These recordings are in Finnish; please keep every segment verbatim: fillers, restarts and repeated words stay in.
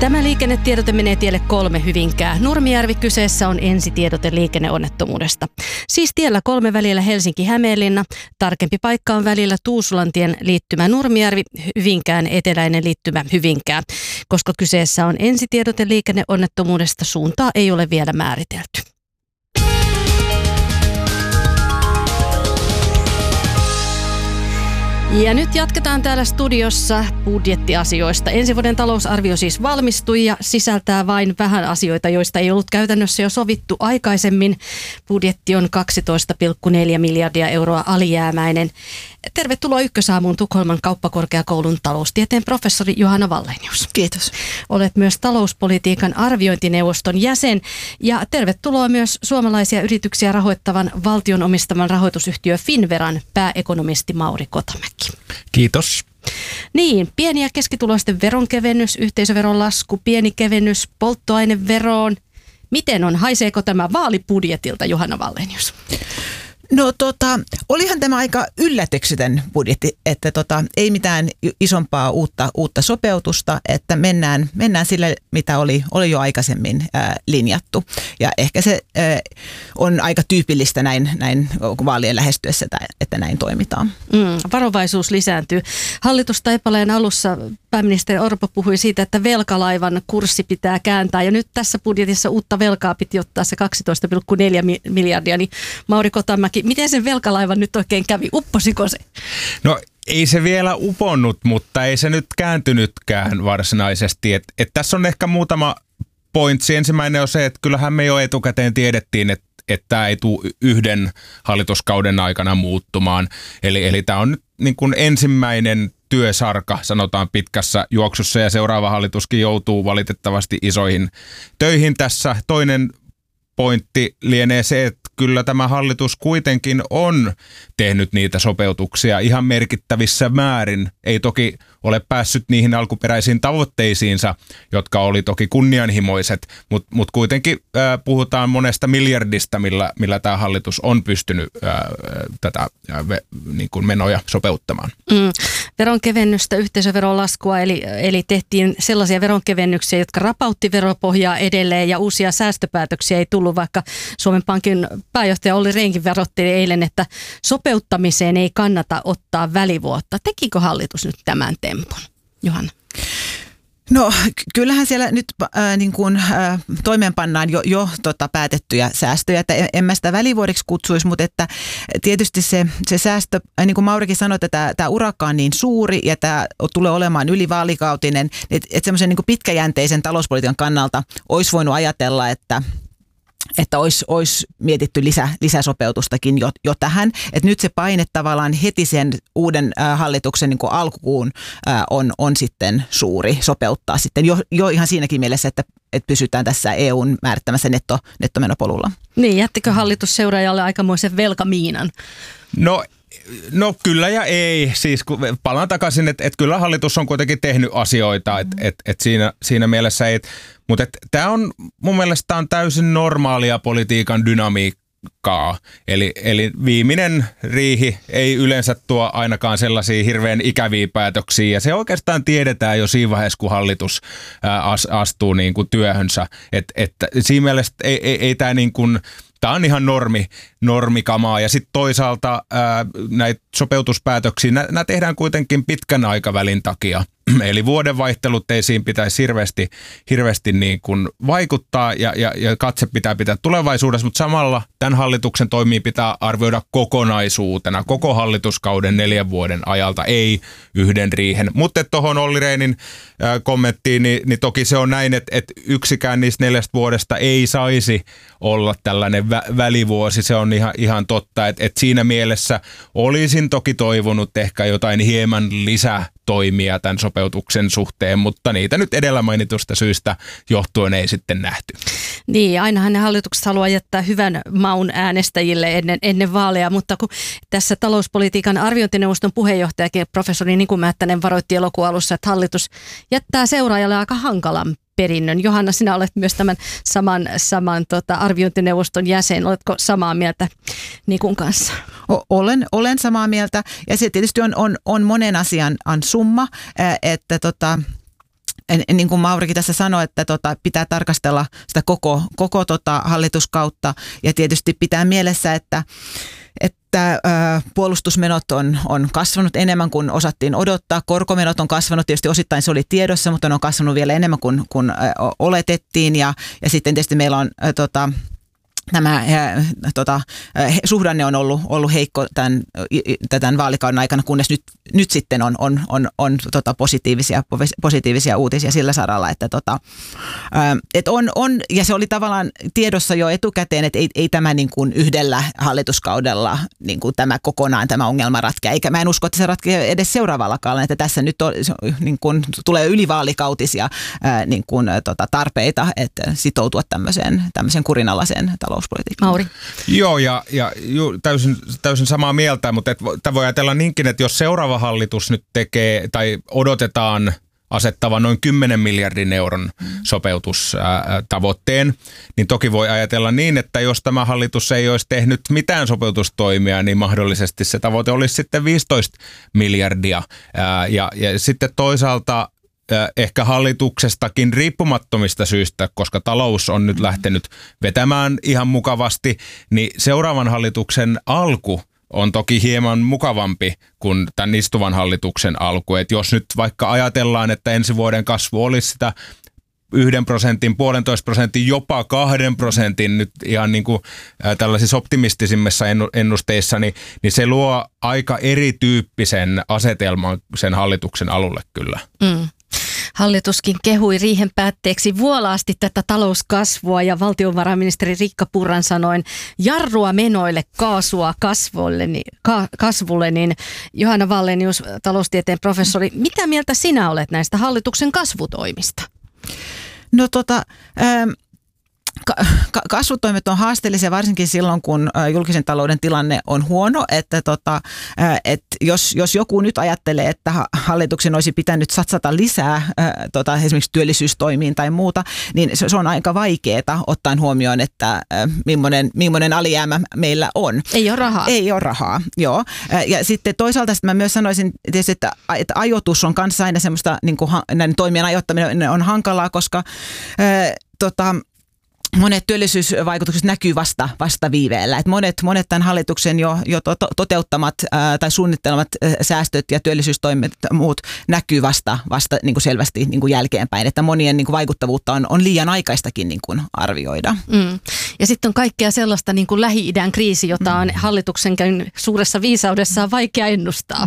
Tämä liikennetiedote menee tielle kolme Hyvinkää. Nurmijärvi, kyseessä on ensitiedote liikenneonnettomuudesta. Siis tiellä kolme välillä Helsinki-Hämeenlinna. Tarkempi paikka on välillä Tuusulantien liittymä Nurmijärvi, Hyvinkään eteläinen liittymä Hyvinkää. Koska kyseessä on ensitiedote liikenneonnettomuudesta, suuntaa ei ole vielä määritelty. Ja nyt jatketaan täällä studiossa budjettiasioista. Ensi vuoden talousarvio siis valmistui ja sisältää vain vähän asioita, joista ei ollut käytännössä jo sovittu aikaisemmin. Budjetti on kaksitoista pilkku neljä miljardia euroa alijäämäinen. Tervetuloa Ykkösaamuun Tukholman kauppakorkeakoulun taloustieteen professori Johanna Wallenius. Kiitos. Olet myös talouspolitiikan arviointineuvoston jäsen ja tervetuloa myös suomalaisia yrityksiä rahoittavan valtion omistaman rahoitusyhtiö Finnveran pääekonomisti Mauri Kotamäki. Kiitos. Niin, pieni- ja keskituloisten veronkevennys, yhteisöveron lasku, pieni kevennys polttoaineveroon. Miten on? Haiseeko tämä vaalibudjetilta, Johanna Wallenius? No tota, olihan tämä aika yllätyksetön budjetti, että tota, ei mitään isompaa uutta, uutta sopeutusta, että mennään, mennään sille, mitä oli, oli jo aikaisemmin ää, linjattu. Ja ehkä se ää, on aika tyypillistä näin, näin vaalien lähestyessä, että, että näin toimitaan. Mm, varovaisuus lisääntyy. Hallitustaipaleen alussa pääministeri Orpo puhui siitä, että velkalaivan kurssi pitää kääntää. Ja nyt tässä budjetissa uutta velkaa piti ottaa se kaksitoista pilkku neljä miljardia. Niin Mauri Kotamäki, miten sen velkalaivan nyt oikein kävi? Upposiko se? No ei se vielä uponnut, mutta ei se nyt kääntynytkään varsinaisesti. Et, et tässä on ehkä muutama pointsi. Ensimmäinen on se, että kyllähän me jo etukäteen tiedettiin, että että tämä ei tule yhden hallituskauden aikana muuttumaan. Eli, eli tämä on nyt niin kuin ensimmäinen työsarka, sanotaan pitkässä juoksussa, ja seuraava hallituskin joutuu valitettavasti isoihin töihin tässä. Toinen pointti lienee se, että kyllä tämä hallitus kuitenkin on tehnyt niitä sopeutuksia ihan merkittävissä määrin. Ei toki ole päässyt niihin alkuperäisiin tavoitteisiinsa, jotka oli toki kunnianhimoiset, mutta mut kuitenkin ää, puhutaan monesta miljardista, millä, millä tämä hallitus on pystynyt ää, tätä ää, ve, niin kuin menoja sopeuttamaan. Mm. Veronkevennystä, yhteisöveron laskua, eli, eli tehtiin sellaisia veronkevennyksiä, jotka rapautti veropohjaa edelleen ja uusia säästöpäätöksiä ei tullut, vaikka Suomen Pankin pääjohtaja Olli Rehnkin varoitteli eilen, että sopeuttamiseen ei kannata ottaa välivuotta. Tekikö hallitus nyt tämän tempun, Johanna? No kyllähän siellä nyt äh, niin kuin, äh, toimeenpannaan jo, jo tota, päätettyjä säästöjä, että en, en mä sitä välivuodiksi kutsuisi, mutta että tietysti se, se säästö, äh, niin kuin Maurikin sanoi, että tämä, tämä urakka on niin suuri ja tämä tulee olemaan ylivaalikautinen, että, että semmoisen niin kuin pitkäjänteisen talouspolitiikan kannalta olisi voinut ajatella, että että olisi, olisi mietitty lisä, lisäsopeutustakin jo, jo tähän. Että nyt se paine tavallaan heti sen uuden äh, hallituksen niin kuin alkukuun äh, on, on sitten suuri sopeuttaa sitten jo, jo ihan siinäkin mielessä, että, että pysytään tässä E U:n määrittämässä netto, nettomenopolulla. Niin, jättikö hallitus seuraajalle aikamoisen velkamiinan? No No kyllä ja ei. Siis kun palaan takaisin, että et kyllä hallitus on kuitenkin tehnyt asioita, että et, et siinä, siinä mielessä ei. Mutta tämä on mun mielestä on täysin normaalia politiikan dynamiikkaa. Eli, eli viimeinen riihi ei yleensä tuo ainakaan sellaisia hirveän ikäviä päätöksiä. Ja se oikeastaan tiedetään jo siinä vaiheessa, kun hallitus ää, astuu niin kuin työhönsä. Että et, siinä mielessä ei, ei, ei tämä niin kuin... Tämä on ihan normi, normikamaa ja sitten toisaalta ää, näitä sopeutuspäätöksiä, nämä tehdään kuitenkin pitkän aikavälin takia. Eli vuodenvaihtelut ei siinä pitäisi hirveästi, hirveästi niin kuin vaikuttaa ja, ja, ja katse pitää pitää tulevaisuudessa, mutta samalla tämän hallituksen toimia pitää arvioida kokonaisuutena, koko hallituskauden neljän vuoden ajalta, ei yhden riihen. Mutta tuohon Olli Rehnin äh, kommenttiin, niin, niin toki se on näin, että, että yksikään niistä neljästä vuodesta ei saisi olla tällainen vä- välivuosi, se on ihan, ihan totta, että, että siinä mielessä olisin toki toivonut ehkä jotain hieman lisää toimia tämän sopeutuksen suhteen, mutta niitä nyt edellä mainitusta syystä johtuen ei sitten nähty. Niin, ainahan ne hallitukset haluaa jättää hyvän maun äänestäjille ennen, ennen vaaleja, mutta kun tässä talouspolitiikan arviointineuvoston puheenjohtajakin professori Niku Määttänen varoitti elokuun alussa, että hallitus jättää seuraajalle aika hankalan perinnön. Johanna, sinä olet myös tämän saman, saman tota, arviointineuvoston jäsen. Oletko samaa mieltä Nikun kanssa? Olen, olen samaa mieltä ja se tietysti on, on, on monen asian summa, että tota, niin kuin Maurikin tässä sanoi, että tota, pitää tarkastella sitä koko, koko tota hallituskautta ja tietysti pitää mielessä, että että puolustusmenot on, on kasvanut enemmän kuin osattiin odottaa. Korkomenot on kasvanut, tietysti osittain se oli tiedossa, mutta ne on kasvanut vielä enemmän kuin, kuin oletettiin. Ja, ja sitten tietysti meillä on tota, Nämä äh, tota, äh, suhdanne on ollut, ollut heikko tämän, tämän vaalikauden aikana, kunnes nyt, nyt sitten on, on, on, on tota positiivisia, positiivisia uutisia sillä saralla, että tota, äh, et on, on, ja se oli tavallaan tiedossa jo etukäteen, että ei, ei tämä niin kuin yhdellä hallituskaudella niin kuin tämä kokonaan tämä ongelma ratkea, eikä mä en usko, että se ratkeaa edes seuraavalla kaudella, että tässä nyt on, niin kuin, tulee ylivaalikautisia äh, niin kuin, tota, tarpeita, että sitoutua tämmöiseen, tämmöiseen kurinalaiseen talouspolitiikkaan. Mauri. Joo, ja, ja ju, täysin, täysin samaa mieltä, mutta tämä voi ajatella niinkin, että jos seuraava hallitus nyt tekee tai odotetaan asettavan noin kymmenen miljardin euron sopeutustavoitteen, niin toki voi ajatella niin, että jos tämä hallitus ei olisi tehnyt mitään sopeutustoimia, niin mahdollisesti se tavoite olisi sitten viisitoista miljardia. Ja, ja sitten toisaalta ehkä hallituksestakin riippumattomista syistä, koska talous on nyt lähtenyt vetämään ihan mukavasti, niin seuraavan hallituksen alku on toki hieman mukavampi kuin tämän istuvan hallituksen alku. Et jos nyt vaikka ajatellaan, että ensi vuoden kasvu olisi sitä yhden prosentin, puolentoista prosentin, jopa kahden prosentin nyt ihan niin kuin tällaisissa optimistisimmissa ennusteissa, niin, niin se luo aika erityyppisen asetelman sen hallituksen alulle kyllä. Mm. Hallituskin kehui riihen päätteeksi vuolaasti tätä talouskasvua ja valtiovarainministeri Riikka Purran sanoin jarrua menoille, kaasua kasvulle, niin, ka, kasvulle, niin Johanna Wallenius, taloustieteen professori, mitä mieltä sinä olet näistä hallituksen kasvutoimista? No tota... Ähm. Kasvutoimet on haasteellisia varsinkin silloin, kun julkisen talouden tilanne on huono, että tota, et jos, jos joku nyt ajattelee, että hallituksen olisi pitänyt satsata lisää tota, esimerkiksi työllisyystoimiin tai muuta, niin se, se on aika vaikeaa ottaen huomioon, että millainen, millainen alijäämä meillä on. Ei ole rahaa. Ei ole rahaa, joo. Ja sitten toisaalta sitten mä myös sanoisin tietysti, että, että ajoitus on kanssa aina semmoista, niin kuin näiden toimien ajoittaminen on hankalaa, koska ää, tota, monet työllisyysvaikutukset näkyy vasta, vasta viiveellä. Et monet, monet tämän hallituksen jo, jo to, toteuttamat ää, tai suunnittelemat ää, säästöt ja työllisyystoimet ja muut näkyy vasta, vasta niin kuin selvästi niin kuin jälkeenpäin. Että monien niin kuin vaikuttavuutta on, on liian aikaistakin niin kuin arvioida. Mm. Ja sitten on kaikkea sellaista niin kuin Lähi-idän kriisi, jota on hallituksen suuressa viisaudessaan vaikea ennustaa.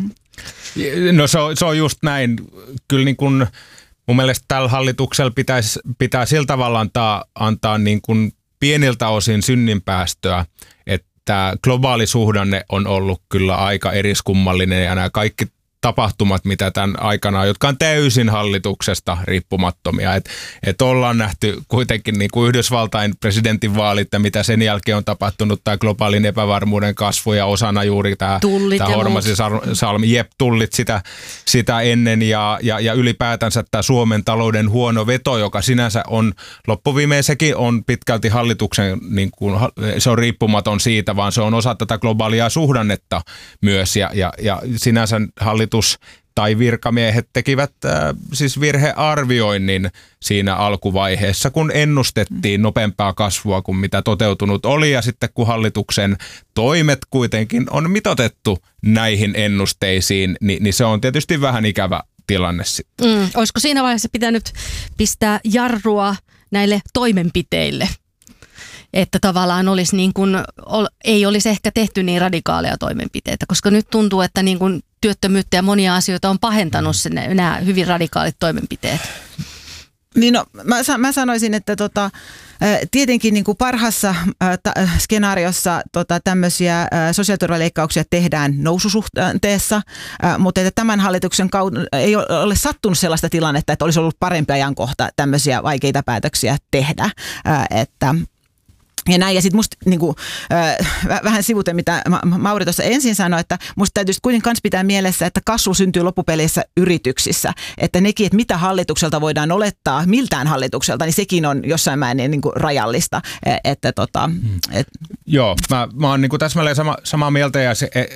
No se on, se on just näin. Kyllä niin kuin mun mielestä tällä hallituksella pitäisi, pitää sillä tavalla antaa, antaa niin kuin pieniltä osin synninpäästöä, että globaali suhdanne on ollut kyllä aika eriskummallinen ja nämä kaikki tapahtumat, mitä tämän aikana, jotka on täysin hallituksesta riippumattomia. Että et ollaan nähty kuitenkin niin kuin Yhdysvaltain presidentinvaalit ja mitä sen jälkeen on tapahtunut, tämä globaalin epävarmuuden kasvu ja osana juuri tämä, tämä Hormasin salmi, jep, tullit sitä, sitä ennen ja, ja, ja ylipäätänsä tämä Suomen talouden huono veto, joka sinänsä on loppuviimein sekin on pitkälti hallituksen, niin kuin, se on riippumaton siitä, vaan se on osa tätä globaalia suhdannetta myös ja, ja, ja sinänsä hallitus tai virkamiehet tekivät äh, siis virhearvioinnin siinä alkuvaiheessa, kun ennustettiin nopeampaa kasvua kuin mitä toteutunut oli ja sitten kun hallituksen toimet kuitenkin on mitoitettu näihin ennusteisiin, niin, niin se on tietysti vähän ikävä tilanne sitten. Mm, olisiko siinä vaiheessa pitänyt pistää jarrua näille toimenpiteille? Että tavallaan olisi niin kuin, ei olisi ehkä tehty niin radikaaleja toimenpiteitä, koska nyt tuntuu, että niin kuin työttömyyttä ja monia asioita on pahentanut sen, nämä hyvin radikaalit toimenpiteet. Niin no, mä, mä sanoisin, että tota, tietenkin niin kuin parhaassa ta, skenaariossa tota, tämmöisiä sosiaaliturvaleikkauksia tehdään noususuhteessa, mutta että tämän hallituksen kautta ei ole sattunut sellaista tilannetta, että olisi ollut parempi ajankohta tämmöisiä vaikeita päätöksiä tehdä, että ja näin, ja sitten musta niinku, äh, vähän sivuten, mitä Mauri tuossa ensin sanoi, että musta täytyisi kuitenkin myös pitää mielessä, että kasvu syntyy loppupeleissä yrityksissä. Että nekin, että mitä hallitukselta voidaan olettaa, miltään hallitukselta, niin sekin on jossain määrin niinku rajallista. Että, tota, et. Joo, mä, mä oon niinku täsmälleen sama, samaa mieltä, ja se,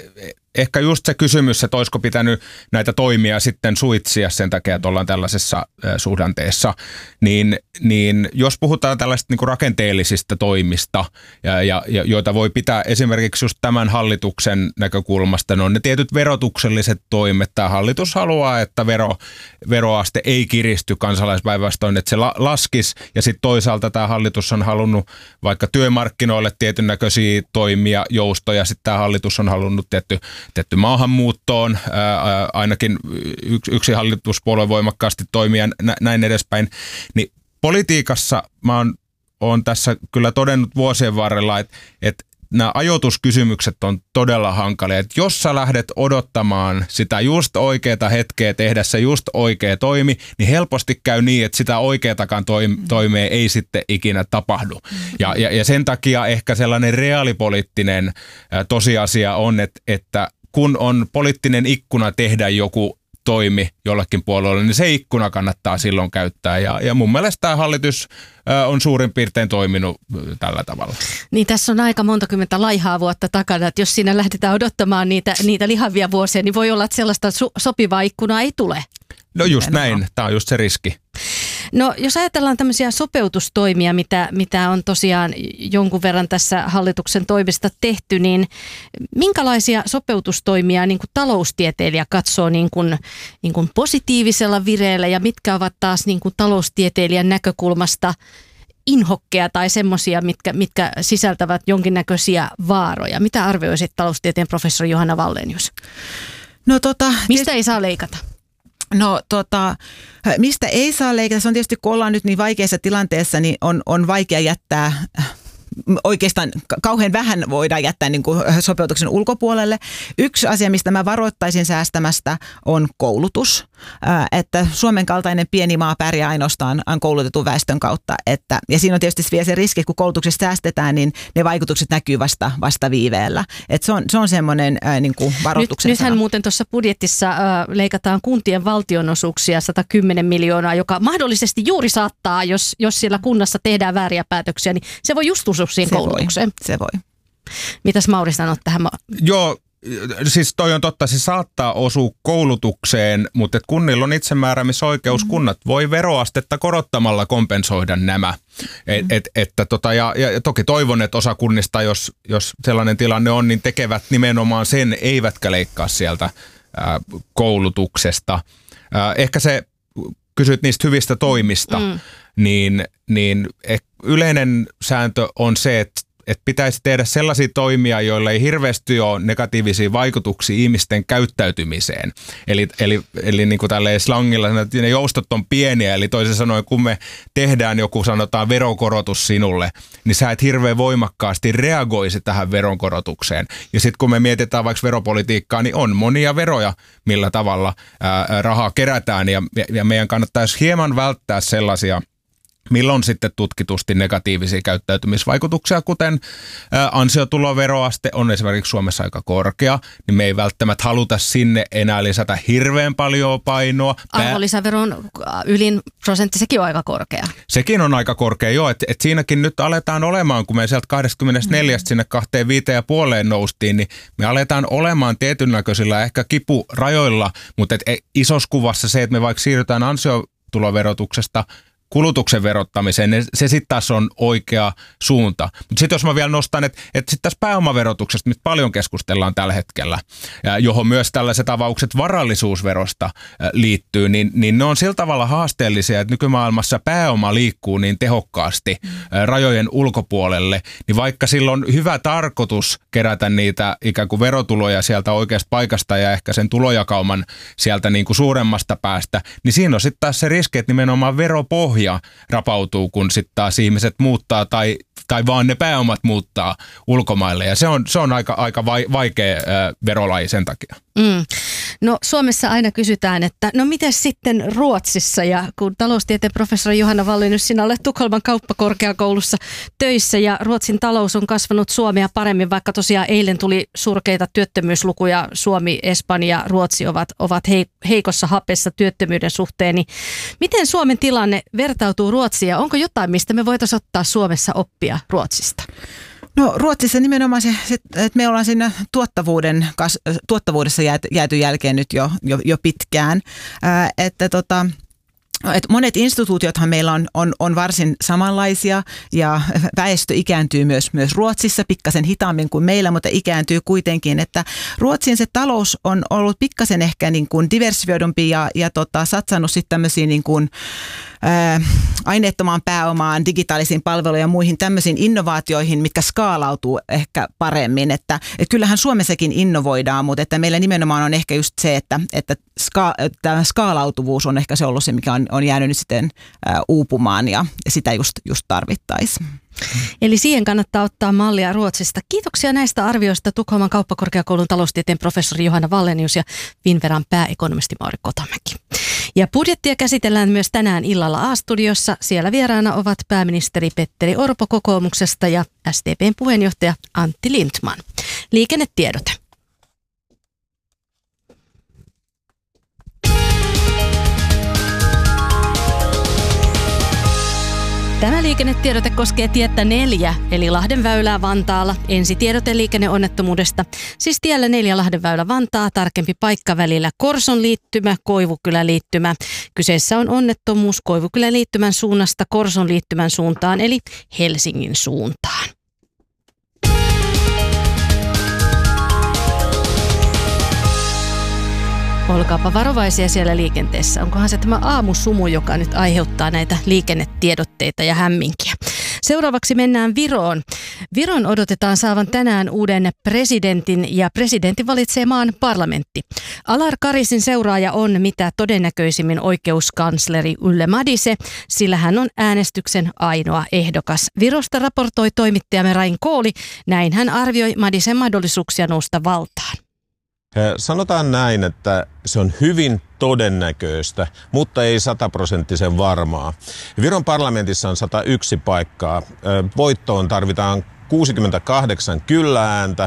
ehkä just se kysymys, että olisiko pitänyt näitä toimia sitten suitsia sen takia, että ollaan tällaisessa suhdanteessa, niin, niin jos puhutaan tällaisista niin kuin rakenteellisista toimista, ja, ja, joita voi pitää esimerkiksi just tämän hallituksen näkökulmasta, ne on ne tietyt verotukselliset toimet. Tämä hallitus haluaa, että vero, veroaste ei kiristy kansalaispäinvastoin, että se la, laskisi, ja sitten toisaalta tämä hallitus on halunnut vaikka työmarkkinoille tietyn näköisiä toimia, joustoja, sitten tämä hallitus on halunnut tietty Tietty maahanmuuttoon, ää, ainakin yksi, yksi hallituspuolue voimakkaasti toimia näin edespäin, niin politiikassa mä oon, oon tässä kyllä todennut vuosien varrella, että, että nämä ajoituskysymykset on todella hankalia. Että jos sä lähdet odottamaan sitä just oikeaa hetkeä tehdä se just oikea toimi, niin helposti käy niin, että sitä oikeatakaan toimea ei sitten ikinä tapahdu. Ja, ja, ja sen takia ehkä sellainen reaalipoliittinen ä, tosiasia on, että, että kun on poliittinen ikkuna tehdä joku toimi jollekin puolueelle, niin se ikkuna kannattaa silloin käyttää. Ja, ja mun mielestä tämä hallitus ä, on suurin piirtein toiminut tällä tavalla. Niin tässä on aika monta kymmentä laihaa vuotta takana, että jos siinä lähdetään odottamaan niitä, niitä lihavia vuosia, niin voi olla, että sellaista su- sopivaa ikkunaa ei tule. No just näin, tämä on just se riski. No jos ajatellaan tämmöisiä sopeutustoimia, mitä, mitä on tosiaan jonkun verran tässä hallituksen toimesta tehty, niin minkälaisia sopeutustoimia niin kuin taloustieteilijä katsoo niin kuin, niin kuin positiivisella vireellä ja mitkä ovat taas niin kuin taloustieteilijän näkökulmasta inhokkeja tai semmoisia, mitkä, mitkä sisältävät jonkinnäköisiä vaaroja? Mitä arvioisit taloustieteen professori Johanna Wallenius? No, tota, Mistä ei saa leikata? No tota, mistä ei saa leikata? Se on tietysti, kun ollaan nyt niin vaikeassa tilanteessa, niin on, on vaikea jättää, oikeastaan kauhean vähän voidaan jättää niin kuin sopeutuksen ulkopuolelle. Yksi asia, mistä mä varoittaisin säästämästä, on koulutus. Että Suomen kaltainen pieni maa pärjää ainoastaan koulutetun väestön kautta. Että, ja siinä on tietysti vielä se riski, kun koulutuksesta säästetään, niin ne vaikutukset näkyy vasta, vasta viiveellä. Että se on, se on semmoinen ää, niin kuin varoituksen Nyt, sana. Nythän muuten tuossa budjetissa ää, leikataan kuntien valtionosuuksia sata kymmenen miljoonaa, joka mahdollisesti juuri saattaa, jos, jos siellä kunnassa tehdään vääriä päätöksiä, niin se voi just osua siihen se koulutukseen. Voi, se voi. Mitäs Mauri sanot tähän? Joo. Siis toi on totta, se saattaa osua koulutukseen, mutta et kunnilla on itsemääräämisoikeus. Kunnat voi veroastetta korottamalla kompensoida nämä. Et, et, että tota, ja, ja toki toivon, että osa kunnista, jos, jos sellainen tilanne on, niin tekevät nimenomaan sen, eivätkä leikkaa sieltä ää, koulutuksesta. Ää, ehkä se, kysyt niistä hyvistä toimista, mm. niin, niin yleinen sääntö on se, että että pitäisi tehdä sellaisia toimia, joilla ei hirveästi ole negatiivisia vaikutuksia ihmisten käyttäytymiseen. Eli, eli, eli niin kuin tälleen slangilla, että ne joustot on pieniä, eli toisin sanoen, kun me tehdään joku, sanotaan, veronkorotus sinulle, niin sä et hirveän voimakkaasti reagoisi tähän veronkorotukseen. Ja sitten kun me mietitään vaikka veropolitiikkaa, niin on monia veroja, millä tavalla ää, rahaa kerätään, ja, ja meidän kannattaisi hieman välttää sellaisia, milloin sitten tutkitusti negatiivisia käyttäytymisvaikutuksia, kuten ä, ansiotuloveroaste on esimerkiksi Suomessa aika korkea, niin me ei välttämättä haluta sinne enää lisätä hirveän paljon painoa. Arvonlisäveron ylin prosentti, sekin on aika korkea. Sekin on aika korkea, joo, että et siinäkin nyt aletaan olemaan, kun me sieltä kaksikymmentäneljä mm. sinne kaksikymmentäviisi ja puoleen noustiin, niin me aletaan olemaan tietyn näköisillä ehkä kipurajoilla, mutta et, et, isossa kuvassa se, että me vaikka siirrytään ansiotuloverotuksesta kulutuksen verottamiseen, se sitten taas on oikea suunta. Mutta sitten jos mä vielä nostan, että et sitten tässä pääomaverotuksesta, mistä paljon keskustellaan tällä hetkellä, ja johon myös tällaiset avaukset varallisuusverosta liittyy, niin, niin ne on sillä tavalla haasteellisia, että nykymaailmassa pääoma liikkuu niin tehokkaasti mm. rajojen ulkopuolelle, niin vaikka sillä on hyvä tarkoitus kerätä niitä ikään kuin verotuloja sieltä oikeasta paikasta ja ehkä sen tulojakauman sieltä niin kuin suuremmasta päästä, niin siinä on sitten taas se riski, että nimenomaan veropohja rapautuu, kun sitten taas ihmiset muuttaa tai, tai vaan ne pääomat muuttaa ulkomaille. Ja se on, se on aika, aika vaikea äh, verolaji sen takia. Mm. No Suomessa aina kysytään, että no miten sitten Ruotsissa, ja kun taloustieteen professori Johanna Wallenius, sinä olet Tukholman kauppakorkeakoulussa töissä ja Ruotsin talous on kasvanut Suomea paremmin, vaikka tosiaan eilen tuli surkeita työttömyyslukuja. Suomi, Espanja, Ruotsi ovat, ovat heikossa hapessa työttömyyden suhteen. Niin miten Suomen tilanne vertautuu Ruotsiin ja onko jotain, mistä me voitaisiin ottaa Suomessa oppia Ruotsista? No Ruotsissa nimenomaan se, se että me ollaan siinä tuottavuuden, kas, tuottavuudessa jääty, jääty jälkeen nyt jo, jo, jo pitkään, ää, että tota... Et monet instituutiothan meillä on, on, on varsin samanlaisia ja väestö ikääntyy myös, myös Ruotsissa pikkasen hitaammin kuin meillä, mutta ikääntyy kuitenkin, että Ruotsin se talous on ollut pikkasen ehkä niin kuin diversifioidumpi ja, ja tota, satsannut sitten tämmöisiin niin kuin, ää, aineettomaan pääomaan, digitaalisiin palveluihin ja muihin tämmöisiin innovaatioihin, mitkä skaalautuu ehkä paremmin, että, että kyllähän Suomessakin innovoidaan, mutta että meillä nimenomaan on ehkä just se, että, että ska, tämä skaalautuvuus on ehkä se ollut se, mikä on on jäänyt nyt sitten ä, uupumaan ja sitä just, just tarvittaisiin. Eli siihen kannattaa ottaa mallia Ruotsista. Kiitoksia näistä arvioista Tukholman kauppakorkeakoulun taloustieteen professori Johanna Wallenius ja Finnveran pääekonomisti Mauri Kotamäki. Ja budjettia käsitellään myös tänään illalla A-studiossa. Siellä vieraana ovat pääministeri Petteri Orpo kokoomuksesta ja S D P:n puheenjohtaja Antti Lindtman. Liikennetiedote. Tämä liikennetiedote koskee tietä neljä, eli Lahdenväylää Vantaalla. Ensitiedote liikenneonnettomuudesta. Siis tiellä neljä Lahdenväylä Vantaa, tarkempi paikka välillä Korson liittymä, Koivukylän liittymä. Kyseessä on onnettomuus Koivukylän liittymän suunnasta Korson liittymän suuntaan, eli Helsingin suuntaan. Olkaapa varovaisia siellä liikenteessä. Onkohan se tämä aamusumu, joka nyt aiheuttaa näitä liikennetiedotteita ja hämminkiä. Seuraavaksi mennään Viroon. Viron odotetaan saavan tänään uuden presidentin ja presidentti valitsee maan parlamentti. Alar Karisin seuraaja on mitä todennäköisimmin oikeuskansleri Yle Madise, sillä hän on äänestyksen ainoa ehdokas. Virosta raportoi toimittajamme Rain Kooli. Näin hän arvioi Madisen mahdollisuuksia nousta valtaan. Sanotaan näin, että se on hyvin todennäköistä, mutta ei sataprosenttisen varmaa. Viron parlamentissa on sata yksi paikkaa. Voittoon tarvitaan kuusikymmentäkahdeksan kyllä-ääntä.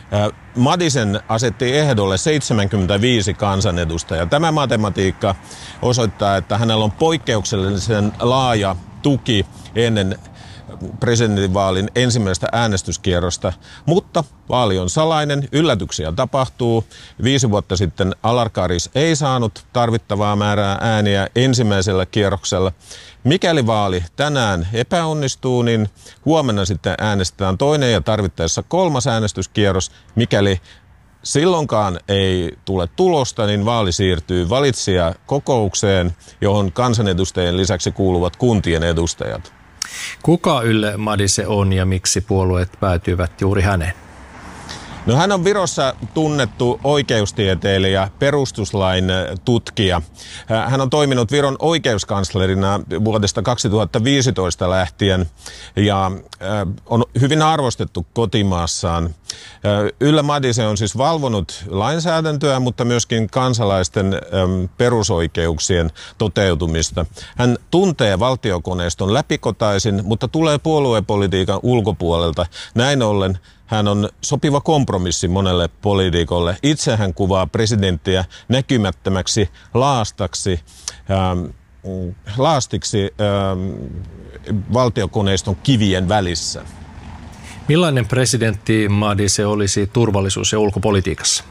Madisen asetti ehdolle seitsemänkymmentäviisi kansanedustajaa. Tämä matematiikka osoittaa, että hänellä on poikkeuksellisen laaja tuki ennen presidentinvaalin ensimmäistä äänestyskierrosta, mutta vaali on salainen, yllätyksiä tapahtuu. Viisi vuotta sitten Alar Karis ei saanut tarvittavaa määrää ääniä ensimmäisellä kierroksella. Mikäli vaali tänään epäonnistuu, niin huomenna sitten äänestetään toinen ja tarvittaessa kolmas äänestyskierros. Mikäli silloinkaan ei tule tulosta, niin vaali siirtyy valitsijakokoukseen, johon kansanedustajien lisäksi kuuluvat kuntien edustajat. Kuka Yle Madise on ja miksi puolueet päätyivät juuri häneen? No, hän on Virossa tunnettu oikeustieteilijä, perustuslain tutkija. Hän on toiminut Viron oikeuskanslerina vuodesta kaksituhattaviisitoista lähtien ja on hyvin arvostettu kotimaassaan. Yle Madise on siis valvonut lainsäädäntöä, mutta myöskin kansalaisten perusoikeuksien toteutumista. Hän tuntee valtiokoneiston läpikotaisin, mutta tulee puoluepolitiikan ulkopuolelta. Näin ollen hän on sopiva kompromissi monelle poliitikolle. Itse hän kuvaa presidenttiä näkymättömäksi laastaksi, ähm, laastiksi ähm, valtiokoneiston kivien välissä. Millainen presidentti Madise olisi turvallisuus- ja ulkopolitiikassa?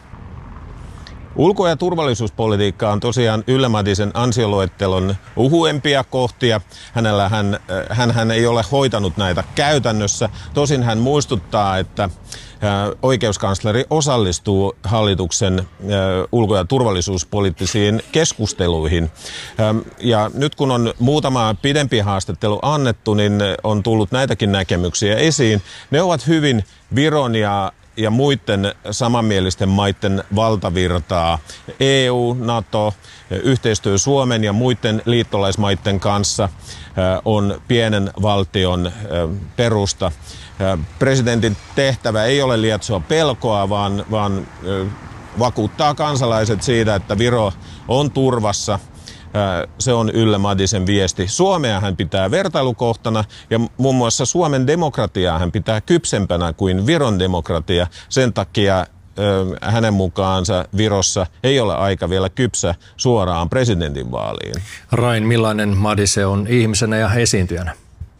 Ulko- ja turvallisuuspolitiikka on tosiaan Yle Madisen ansioluettelon uhuempia kohtia. Hänellä hän, hän, hän ei ole hoitanut näitä käytännössä. Tosin hän muistuttaa, että oikeuskansleri osallistuu hallituksen ulko- ja turvallisuuspoliittisiin keskusteluihin. Ja nyt kun on muutama pidempi haastattelu annettu, niin on tullut näitäkin näkemyksiä esiin. Ne ovat hyvin Viron ja ja muiden samanmielisten maiden valtavirtaa. E U, NATO, yhteistyö Suomen ja muiden liittolaismaiden kanssa on pienen valtion perusta. Presidentin tehtävä ei ole lietsoa pelkoa, vaan, vaan vakuuttaa kansalaiset siitä, että Viro on turvassa. Se on Yle Madisen viesti. Suomea hän pitää vertailukohtana ja muun muassa Suomen demokratiaa hän pitää kypsempänä kuin Viron demokratia. Sen takia hänen mukaansa Virossa ei ole aika vielä kypsä suoraan presidentinvaaliin. Rain, millainen Madise on ihmisenä ja esiintyjänä?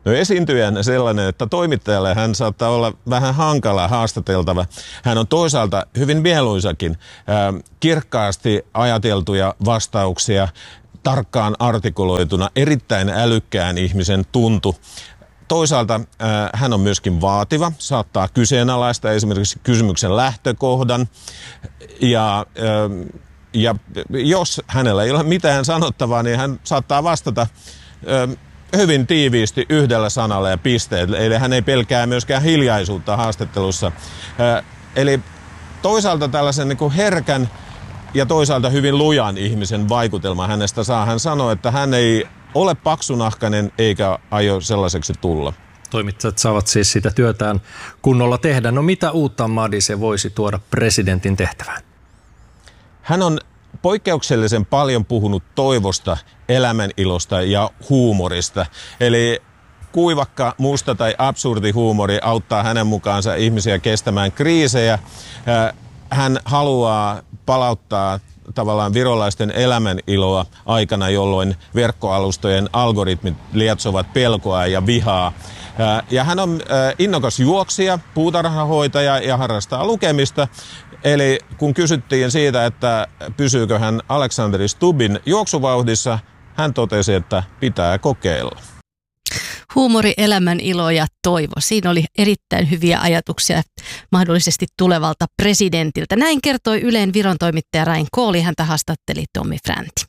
No esiintyjänä sellainen, että toimittajalle hän saattaa olla vähän hankala haastateltava. Hän on toisaalta hyvin mieluisakin, ää, kirkkaasti ajateltuja vastauksia, tarkkaan artikuloituna, erittäin älykkään ihmisen tuntu. Toisaalta ää, hän on myöskin vaativa, saattaa kyseenalaista esimerkiksi kysymyksen lähtökohdan ja, ää, ja jos hänellä ei ole mitään sanottavaa, niin hän saattaa vastata ää, hyvin tiiviisti yhdellä sanalla ja pisteet, eli hän ei pelkää myöskään hiljaisuutta haastattelussa. Ää, eli toisaalta tällaisen niin kuin herkän ja toisaalta hyvin lujan ihmisen vaikutelma hänestä saa. Hän sanoo, että hän ei ole paksunahkainen eikä aio sellaiseksi tulla. Toimittajat saavat siis sitä työtään kunnolla tehdä. No mitä uutta Madise voisi tuoda presidentin tehtävään? Hän on poikkeuksellisen paljon puhunut toivosta, elämänilosta ja huumorista. Eli kuivakka, musta tai absurdi huumori auttaa hänen mukaansa ihmisiä kestämään kriisejä. Hän haluaa palauttaa tavallaan virolaisten elämäniloa aikana, jolloin verkkoalustojen algoritmit lietsovat pelkoa ja vihaa. Ja hän on innokas juoksija, puutarhahoitaja ja harrastaa lukemista. Eli kun kysyttiin siitä, että pysyykö hän Alexander Stubbin juoksuvauhdissa, hän totesi, että pitää kokeilla. Huumori, elämän ilo ja toivo. Siinä oli erittäin hyviä ajatuksia mahdollisesti tulevalta presidentiltä. Näin kertoi Ylen Viron toimittaja Rain Kooli. Häntä haastatteli Tommi Fränti.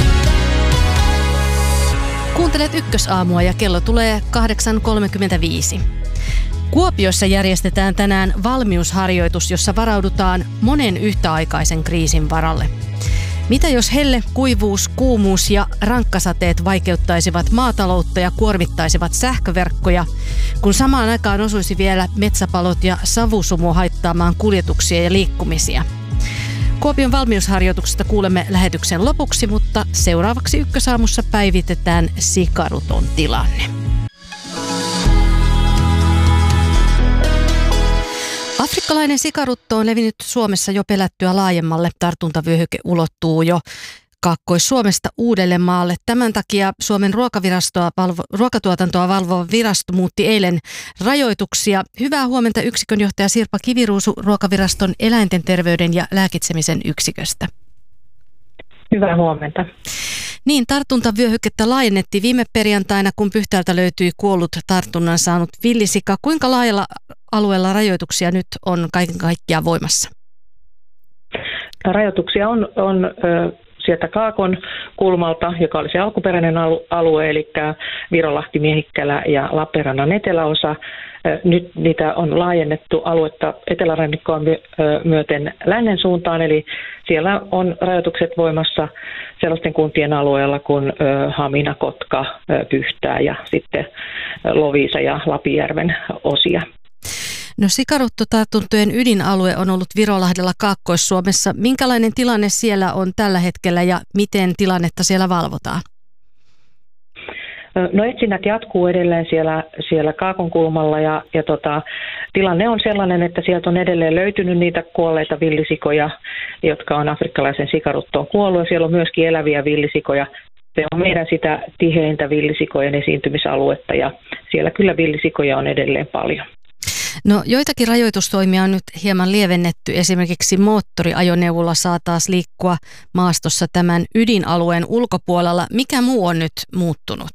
Kuuntelet Ykkösaamua ja kello tulee kahdeksan kolmekymmentäviisi. Kuopiossa järjestetään tänään valmiusharjoitus, jossa varaudutaan monen yhtäaikaisen kriisin varalle. Mitä jos helle, kuivuus, kuumuus ja rankkasateet vaikeuttaisivat maataloutta ja kuormittaisivat sähköverkkoja, kun samaan aikaan osuisi vielä metsäpalot ja savusumu haittaamaan kuljetuksia ja liikkumisia? Kuopion valmiusharjoituksesta kuulemme lähetyksen lopuksi, mutta seuraavaksi Ykkösaamussa päivitetään sikaruton tilanne. Afrikkalainen sikarutto on levinnyt Suomessa jo pelättyä laajemmalle. Tartuntavyöhyke ulottuu jo Kaakkois-Suomesta Uudellemaalle. Tämän takia Suomen ruokavirastoa valvo, ruokatuotantoa valvova virasto muutti eilen rajoituksia. Hyvää huomenta yksikönjohtaja Sirpa Kiviruusu Ruokaviraston eläinten terveyden ja lääkitsemisen yksiköstä. Hyvää huomenta. Niin, tartuntavyöhykettä laajennettiin viime perjantaina, kun Pyhtäältä löytyi kuollut tartunnan saanut villisika. Kuinka laajalla alueella rajoituksia nyt on kaiken kaikkiaan voimassa? Rajoituksia on, on ö, sieltä Kaakon kulmalta, joka oli se alkuperäinen alue, eli Virolahti, Miehikkälä ja Lappeenrannan eteläosa. Nyt niitä on laajennettu aluetta etelärannikkoa myöten lännen suuntaan, eli siellä on rajoitukset voimassa sellaisten kuntien alueella kuin Hamina, Kotka, Pyhtää ja sitten Loviisa ja Lapinjärven osia. No sikaruttotartuntojen ydinalue on ollut Virolahdella Kaakkois-Suomessa. Minkälainen tilanne siellä on tällä hetkellä ja miten tilannetta siellä valvotaan? No etsinnät jatkuu edelleen siellä, siellä Kaakon kulmalla ja, ja tota, tilanne on sellainen, että sieltä on edelleen löytynyt niitä kuolleita villisikoja, jotka on afrikkalaisen sikaruttoon kuollut ja siellä on myöskin eläviä villisikoja. Se on meidän sitä tiheintä villisikojen esiintymisaluetta ja siellä kyllä villisikoja on edelleen paljon. No joitakin rajoitustoimia on nyt hieman lievennetty. Esimerkiksi moottoriajoneuvolla saa taas liikkua maastossa tämän ydinalueen ulkopuolella. Mikä muu on nyt muuttunut?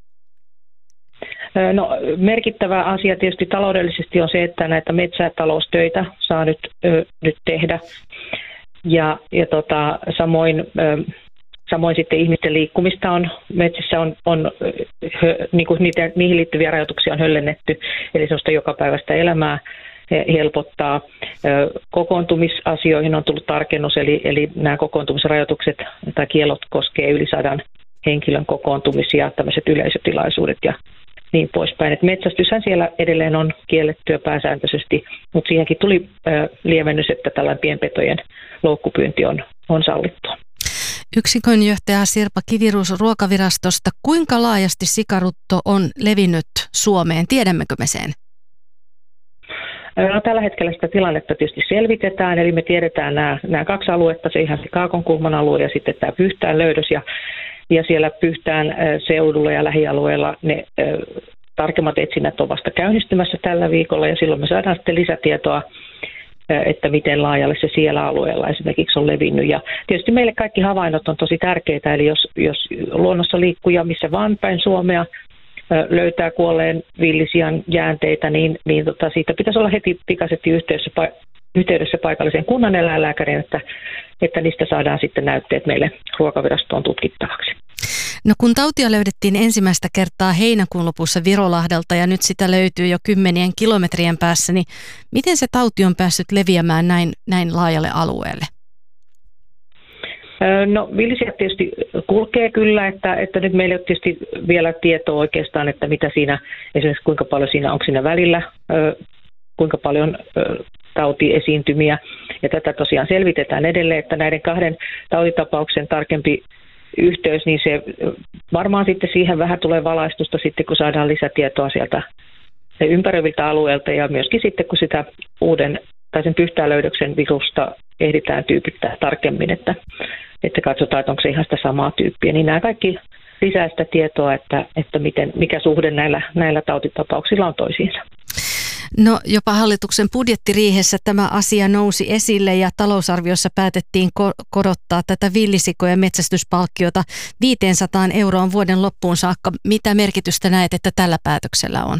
No merkittävä asia tietysti taloudellisesti on se, että näitä metsätaloustöitä saa nyt, ö, nyt tehdä. Ja, ja tota, samoin... Ö, Samoin sitten ihmisten liikkumista on, metsissä on, on niin kuin niitä, niihin liittyviä rajoituksia on höllennetty, eli sellaista jokapäiväistä elämää helpottaa. Kokoontumisasioihin on tullut tarkennus, eli, eli nämä kokoontumisrajoitukset tai kiellot koskee yli sadan henkilön kokoontumisia, tämmöiset yleisötilaisuudet ja niin poispäin. Et metsästyshän siellä edelleen on kiellettyä pääsääntöisesti, mutta siihenkin tuli lievennys, että tällainen pienpetojen loukkupyynti on, on sallittua. Yksikönjohtaja Sirpa Kiviruusu Ruokavirastosta. Kuinka laajasti sikarutto on levinnyt Suomeen? Tiedämmekö me sen? No, tällä hetkellä sitä tilannetta tietysti selvitetään, eli me tiedetään nämä, nämä kaksi aluetta, se ihan se Kaakonkulman alue ja sitten tämä Pyhtään löydös. Ja, ja siellä Pyhtään seudulla ja lähialueella ne tarkemmat etsinnät on vasta käynnistymässä tällä viikolla ja silloin me saadaan sitten lisätietoa, että miten laajalle se siellä alueella esimerkiksi on levinnyt. Ja tietysti meille kaikki havainnot on tosi tärkeitä, eli jos, jos luonnossa liikkuja missä vaan päin Suomea löytää kuolleen villisian jäänteitä, niin, niin tota, siitä pitäisi olla heti pikaisesti yhteydessä, yhteydessä paikalliseen kunnaneläinlääkäriin, että, että niistä saadaan sitten näytteet meille Ruokavirastoon tutkittavaksi. No kun tautia löydettiin ensimmäistä kertaa heinäkuun lopussa Virolahdelta ja nyt sitä löytyy jo kymmenien kilometrien päässä, niin miten se tauti on päässyt leviämään näin, näin laajalle alueelle? No villisijat tietysti kulkee kyllä, että, että nyt meillä ei ole tietysti vielä tietoa oikeastaan, että mitä siinä, esimerkiksi kuinka paljon siinä, onko siinä välillä, kuinka paljon tautiesiintymiä. Ja tätä tosiaan selvitetään edelleen, että näiden kahden tautitapauksen tarkempi yhteys, niin se varmaan sitten siihen vähän tulee valaistusta sitten, kun saadaan lisätietoa sieltä ympäröiviltä alueilta ja myöskin sitten, kun sitä uuden tai sen pyhtälöydöksen virusta ehditään tyypittää tarkemmin, että, että katsotaan, että onko se ihan sitä samaa tyyppiä. Niin nämä kaikki lisää sitä tietoa, että, että miten, mikä suhde näillä, näillä tautitapauksilla on toisiinsa. No jopa hallituksen budjettiriihessä tämä asia nousi esille ja talousarviossa päätettiin korottaa tätä villisikojen metsästyspalkkiota viisisataa euroon vuoden loppuun saakka. Mitä merkitystä näet, että tällä päätöksellä on?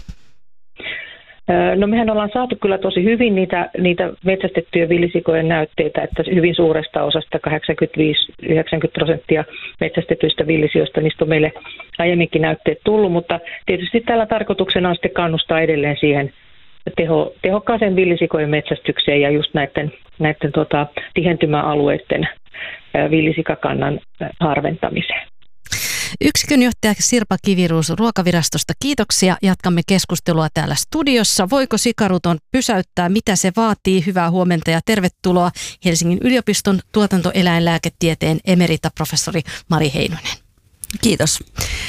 No mehän ollaan saatu kyllä tosi hyvin niitä, niitä metsästettyjä villisikojen näytteitä, että hyvin suuresta osasta kahdeksankymmentäviisi yhdeksänkymmentä prosenttia metsästetyistä villisioista, niistä on meille aiemminkin näytteet tullut, mutta tietysti tällä tarkoituksena on sitten kannustaa edelleen siihen teho, tehokkaaseen villisikojen metsästykseen ja just näiden, näiden tota, tihentymäalueiden villisikakannan harventamiseen. Yksikönjohtaja Sirpa Kiviruus Ruokavirastosta, kiitoksia. Jatkamme keskustelua täällä studiossa. Voiko sikaruton pysäyttää? Mitä se vaatii? Hyvää huomenta ja tervetuloa Helsingin yliopiston tuotantoeläinlääketieteen emeritaprofessori Mari Heinonen. Kiitos.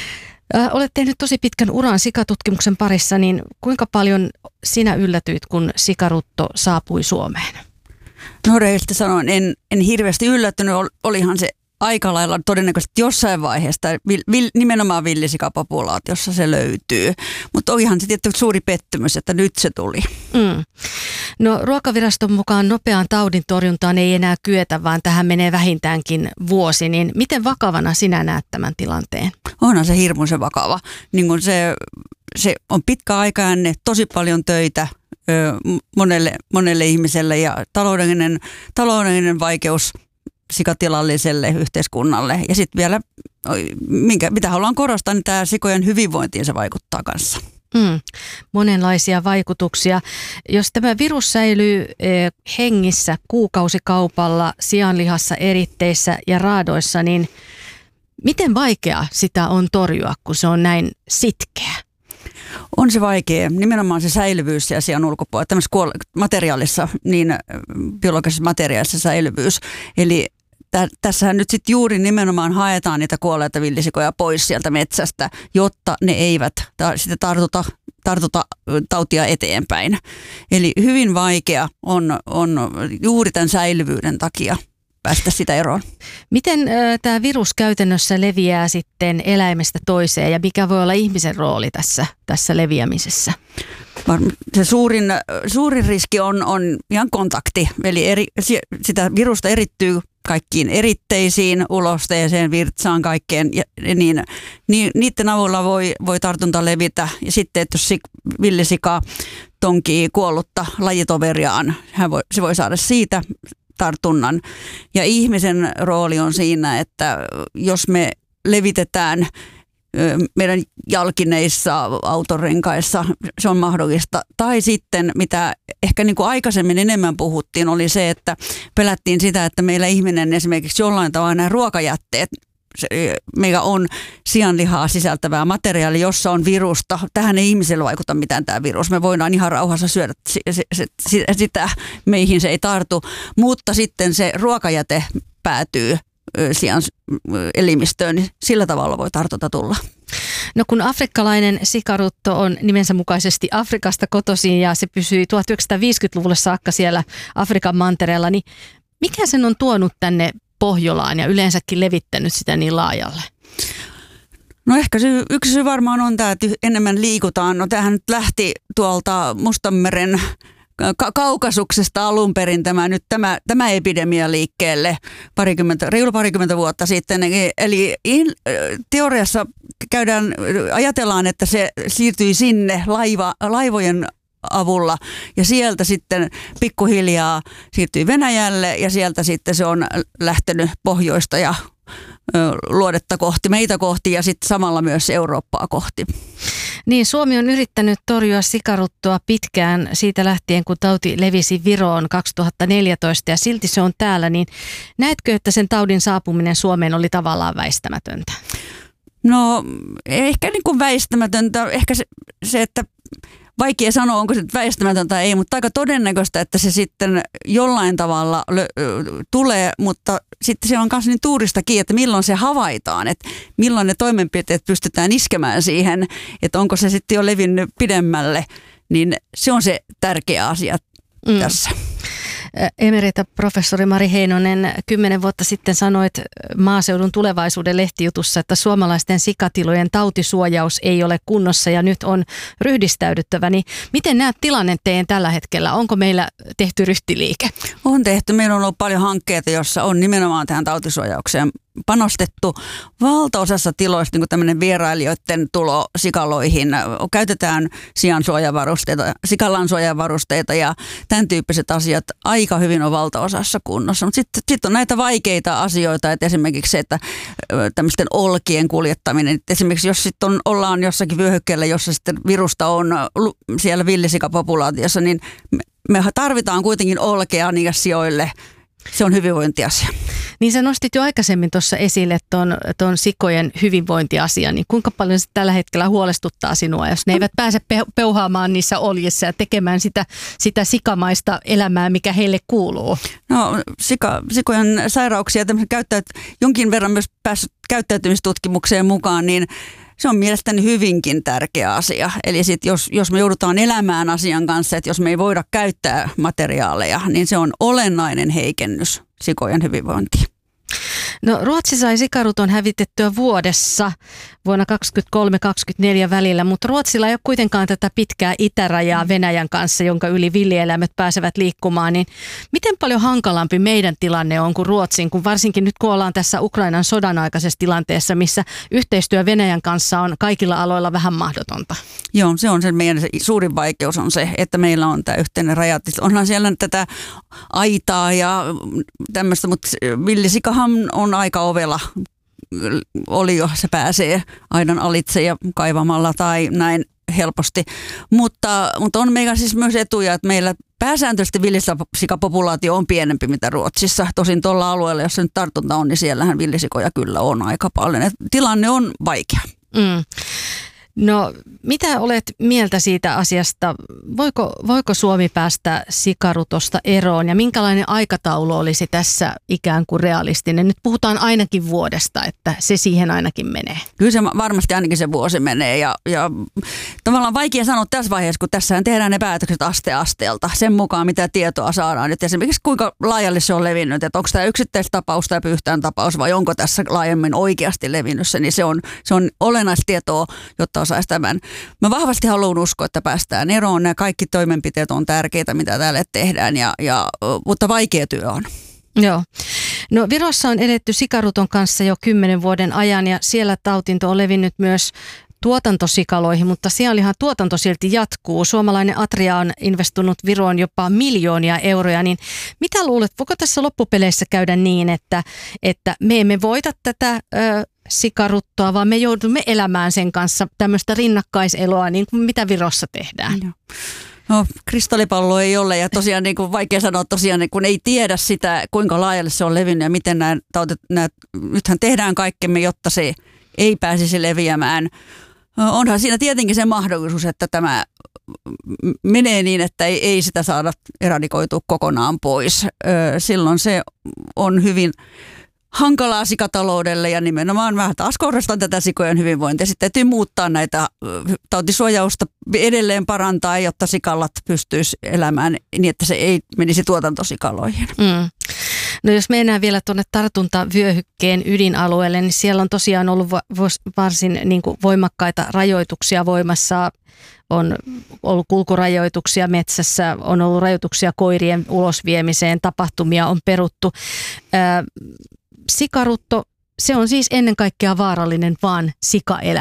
Ö, olet tehnyt tosi pitkän uran sikatutkimuksen parissa, niin kuinka paljon sinä yllätyit, kun sikarutto saapui Suomeen? No rehellisesti sanoen, en, en hirveästi yllättynyt. Olihan se aika lailla todennäköisesti jossain vaiheessa vil, vil, nimenomaan villisikapopulaatiossa se löytyy. Mutta olihan se tietysti suuri pettymys, että nyt se tuli. Mm. No Ruokaviraston mukaan nopeaan taudin torjuntaan ei enää kyetä, vaan tähän menee vähintäänkin vuosi. Niin miten vakavana sinä näet tämän tilanteen? Onhan se hirmuisen vakava. Niin kun se, se on pitkä aikaanne, tosi paljon töitä ö, monelle, monelle ihmiselle ja taloudellinen, taloudellinen vaikeus sikatilalliselle yhteiskunnalle. Ja sitten vielä, minkä, mitä haluan korostaa, niin tämä sikojen hyvinvointiin se vaikuttaa kanssa. Mm, monenlaisia vaikutuksia. Jos tämä virus säilyy eh, hengissä kuukausikaupalla, sianlihassa, eritteissä ja raadoissa, niin miten vaikea sitä on torjua, kun se on näin sitkeä? On se vaikea. Nimenomaan se säilyvyys ja sian ulkopuolella. Tämmöisessä materiaalissa, niin biologisessa materiaalissa säilyvyys. Eli tä, tässähän nyt sitten juuri nimenomaan haetaan niitä kuolleita villisikoja pois sieltä metsästä, jotta ne eivät ta, sitä tartuta, tartuta tautia eteenpäin. Eli hyvin vaikea on, on juuri tämän säilyvyyden takia päästä sitä eroon. Miten tämä virus käytännössä leviää sitten eläimestä toiseen ja mikä voi olla ihmisen rooli tässä, tässä leviämisessä? Se suurin, suurin riski on, on ihan kontakti, eli eri, sitä virusta erittyy kaikkiin eritteisiin, ulosteeseen, virtsaan, kaikkeen, ja niin, niin niiden avulla voi, voi tartunta levitä. Ja sitten, että jos villisika tonkii kuollutta lajitoveriaan, hän voi, se voi saada siitä tartunnan. Ja ihmisen rooli on siinä, että jos me levitetään meidän jalkineissa, autorenkaissa, se on mahdollista. Tai sitten, mitä ehkä niin kuin aikaisemmin enemmän puhuttiin, oli se, että pelättiin sitä, että meillä ihminen esimerkiksi jollain tavalla nämä ruokajätteet, meillä on sianlihaa sisältävää materiaalia, jossa on virusta. Tähän ei ihmiselle vaikuta mitään tämä virus. Me voidaan ihan rauhassa syödä sitä, meihin se ei tartu. Mutta sitten se ruokajäte päätyy sian elimistöön, niin sillä tavalla voi tartunta tulla. No kun afrikkalainen sikarutto on nimensä mukaisesti Afrikasta kotoisin ja se pysyi tuhatyhdeksänsataaviisikymmentäluvulle saakka siellä Afrikan mantereella, niin mikä sen on tuonut tänne Pohjolaan ja yleensäkin levittänyt sitä niin laajalle? No ehkä syy, yksi syy varmaan on tämä, että enemmän liikutaan. No tämähän nyt lähti tuolta Mustanmeren ka- kaukasuksesta alun perin tämä, nyt tämä, tämä epidemia liikkeelle parikymmentä, reilu parikymmentä vuotta sitten. Eli in, teoriassa käydään, ajatellaan, että se siirtyi sinne laiva, laivojen avulla ja sieltä sitten pikkuhiljaa siirtyi Venäjälle ja sieltä sitten se on lähtenyt pohjoista ja luodetta kohti, meitä kohti ja sitten samalla myös Eurooppaa kohti. Niin, Suomi on yrittänyt torjua sikaruttoa pitkään siitä lähtien, kun tauti levisi Viroon kaksituhattaneljätoista ja silti se on täällä. Niin näetkö, että sen taudin saapuminen Suomeen oli tavallaan väistämätöntä? No ehkä niin kuin väistämätöntä, ehkä se, se että vaikea sanoa, onko se väistämätöntä tai ei, mutta aika todennäköistä, että se sitten jollain tavalla lö- tulee, mutta sitten se on myös niin tuurista kiinni, että milloin se havaitaan, että milloin ne toimenpiteet pystytään iskemään siihen, että onko se sitten jo levinnyt pidemmälle, niin se on se tärkeä asia mm. tässä. Emerita professori Mari Heinonen, kymmenen vuotta sitten sanoit Maaseudun Tulevaisuuden lehtijutussa, että suomalaisten sikatilojen tautisuojaus ei ole kunnossa ja nyt on ryhdistäydyttävä. Niin miten näet tilanteen tällä hetkellä? Onko meillä tehty ryhtiliike? On tehty. Meillä on ollut paljon hankkeita, joissa on nimenomaan tähän tautisuojaukseen panostettu. Valtaosassa tiloista niin kuin tämmöinen vierailijoiden tulo sikaloihin. Käytetään siansuojavarusteita, sikalan suojavarusteita ja tämän tyyppiset asiat aika hyvin on valtaosassa kunnossa. Mutta sitten sit on näitä vaikeita asioita, että esimerkiksi se, että tämmöisten olkien kuljettaminen. Että esimerkiksi jos sitten on, ollaan jossakin vyöhykkeellä, jossa sitten virusta on siellä villisikapopulaatiossa, niin me tarvitaan kuitenkin olkea niille sijoille. Se on hyvinvointiasia. Niin sä nostit jo aikaisemmin tuossa esille ton, ton sikojen hyvinvointiasian, niin kuinka paljon se tällä hetkellä huolestuttaa sinua, jos ne eivät pääse peuhaamaan niissä oljissa ja tekemään sitä, sitä sikamaista elämää, mikä heille kuuluu? No sika, sikojen sairauksia käyttäyt, jonkin verran myös päässyt käyttäytymistutkimukseen mukaan, niin se on mielestäni hyvinkin tärkeä asia. Eli sit jos, jos me joudutaan elämään asian kanssa, että jos me ei voida käyttää materiaaleja, niin se on olennainen heikennys sikojen hyvinvointiin. No Ruotsi sai sikaruton hävitettyä vuodessa vuonna kaksikymmentäkolme kaksikymmentäneljä välillä, mutta Ruotsilla ei ole kuitenkaan tätä pitkää itärajaa Venäjän kanssa, jonka yli villieläimet pääsevät liikkumaan. Niin miten paljon hankalampi meidän tilanne on kuin Ruotsin, kun varsinkin nyt kun ollaan tässä Ukrainan sodan aikaisessa tilanteessa, missä yhteistyö Venäjän kanssa on kaikilla aloilla vähän mahdotonta? Joo, se on se meidän suurin vaikeus on se, että meillä on tämä yhteinen raja. Onhan siellä tätä aitaa ja tämmöistä, mutta villisikahan on aika ovela. Oli jo, se pääsee aidan alitse ja kaivamalla tai näin helposti. Mutta, mutta on meillä siis myös etuja, että meillä pääsääntöisesti villisikapopulaatio on pienempi mitä Ruotsissa. Tosin tuolla alueella, jos se nyt tartunta on, niin siellähän villisikoja kyllä on aika paljon. Et tilanne on vaikea. Mm. No, mitä olet mieltä siitä asiasta? Voiko, voiko Suomi päästä sikarutosta eroon ja minkälainen aikataulu olisi tässä ikään kuin realistinen? Nyt puhutaan ainakin vuodesta, että se siihen ainakin menee. Kyllä se varmasti ainakin se vuosi menee ja, ja tavallaan vaikea sanoa tässä vaiheessa, kun tässähän tehdään ne päätökset aste asteelta sen mukaan, mitä tietoa saadaan. Että esimerkiksi kuinka laajalle se on levinnyt, että onko tämä yksittäistapaus tai pyhtään tapaus vai onko tässä laajemmin oikeasti levinnyt se, niin se on, se on olennaista tietoa, jotta osaisi tämän. Mä vahvasti haluan uskoa, että päästään eroon. Nämä kaikki toimenpiteet on tärkeitä, mitä täällä tehdään, ja, ja, mutta vaikea työ on. Joo. No Virossa on eletty sikaruton kanssa jo kymmenen vuoden ajan ja siellä tautinto on levinnyt myös tuotantosikaloihin, mutta sianlihan tuotanto silti jatkuu. Suomalainen Atria on investoinut Viroon jopa miljoonia euroja, niin mitä luulet, voiko tässä loppupeleissä käydä niin, että, että me emme voita tätä ö, sikaruttoa, vaan me joudumme elämään sen kanssa tämmöistä rinnakkaiseloa, niin kuin mitä Virossa tehdään? Joo. No, kristallipallo ei ole ja tosiaan niin kuin vaikea sanoa tosiaan, kun ei tiedä sitä, kuinka laajalle se on levinnyt ja miten nämä tautit, nämä, nythän tehdään kaikkemme, jotta se ei pääsisi leviämään. Onhan siinä tietenkin se mahdollisuus, että tämä menee niin, että ei, ei sitä saada eradikoitua kokonaan pois. Silloin se on hyvin hankalaa sikataloudelle ja nimenomaan vähän taas korostan tätä sikojen hyvinvointia. Sitten täytyy muuttaa näitä tautisuojausta edelleen parantaa, jotta sikalat pystyisi elämään niin, että se ei menisi tuotantosikaloihin. Mm. No jos mennään vielä tuonne tartuntavyöhykkeen ydinalueelle, niin siellä on tosiaan ollut varsin niin kuin voimakkaita rajoituksia voimassa. On ollut kulkurajoituksia metsässä, on ollut rajoituksia koirien ulosviemiseen, tapahtumia on peruttu. Ää, sikarutto, se on siis ennen kaikkea vaarallinen vaan sikaeläimille.